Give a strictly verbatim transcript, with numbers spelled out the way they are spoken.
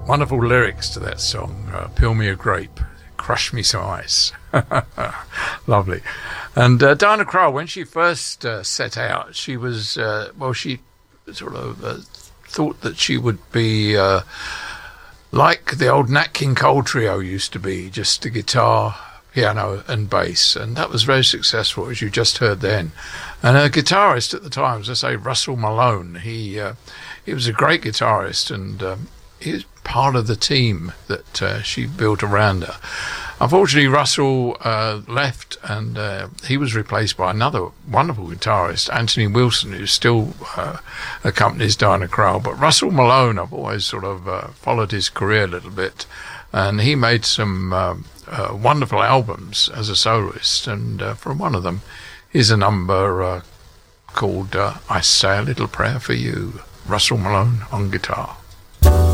Wonderful lyrics to that song. Uh, Peel me a grape, crush me some ice. Lovely. And uh, Diana Krall, when she first uh, set out, she was, uh, well, she sort of uh, thought that she would be uh, like the old Nat King Cole trio used to be, just a guitar, piano and bass, and that was very successful, as you just heard then. And her guitarist at the time, as I say, Russell Malone, he uh, he was a great guitarist, and um, he was part of the team that uh, she built around her. Unfortunately, Russell uh, left, and uh, he was replaced by another wonderful guitarist, Anthony Wilson, who still uh, accompanies Diana Krall. But Russell Malone, I've always sort of uh, followed his career a little bit, and he made some um, uh, wonderful albums as a soloist, and uh, from one of them is a number uh, called uh, I Say a Little Prayer for You, Russell Malone on guitar.